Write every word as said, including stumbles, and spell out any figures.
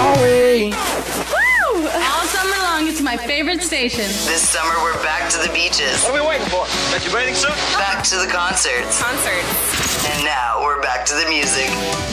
Norway. Woo! All summer long, it's my favorite station. This summer, we're back to the beaches. What are we waiting for? Got your bathing suit? Back to the concerts. Concerts. And now we're back to the music.